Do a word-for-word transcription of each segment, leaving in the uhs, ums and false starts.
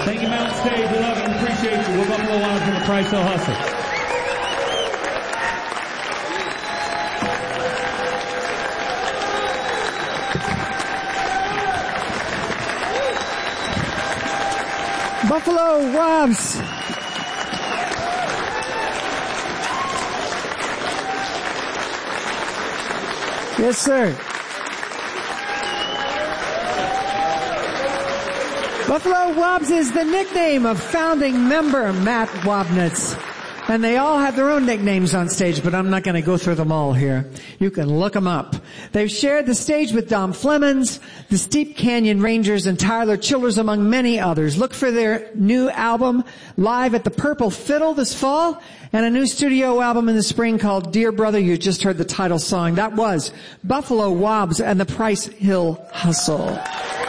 Thank you, Mountain Stage. We love you and appreciate you. We're Buffalo Wild from the Price Hill Hustle. Buffalo Robs. Yes, sir. Buffalo Wobs is the nickname of founding member Matt Wobnitz. And they all have their own nicknames on stage, but I'm not going to go through them all here. You can look them up. They've shared the stage with Dom Flemons, the Steep Canyon Rangers, and Tyler Childers, among many others. Look for their new album, Live at the Purple Fiddle, this fall, and a new studio album in the spring called Dear Brother. You just heard the title song. That was Buffalo Wobs and the Price Hill Hustle.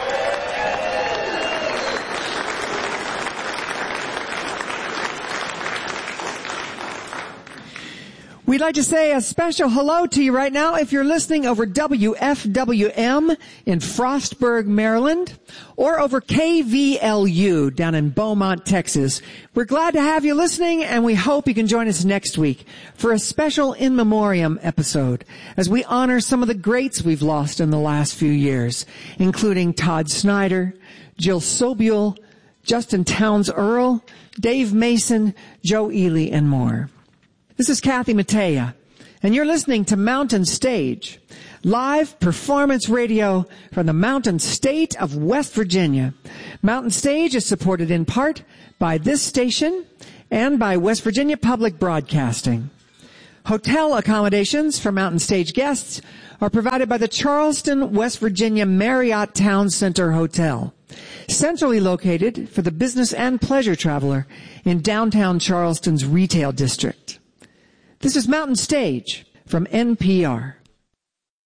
We'd like to say a special hello to you right now if you're listening over W F W M in Frostburg, Maryland, or over K V L U down in Beaumont, Texas. We're glad to have you listening, and we hope you can join us next week for a special in memoriam episode as we honor some of the greats we've lost in the last few years, including Todd Snyder, Jill Sobule, Justin Townes Earl, Dave Mason, Joe Ely, and more. This is Kathy Mattea, and you're listening to Mountain Stage, live performance radio from the Mountain State of West Virginia. Mountain Stage is supported in part by this station and by West Virginia Public Broadcasting. Hotel accommodations for Mountain Stage guests are provided by the Charleston, West Virginia Marriott Town Center Hotel, centrally located for the business and pleasure traveler in downtown Charleston's retail district. This is Mountain Stage from N P R.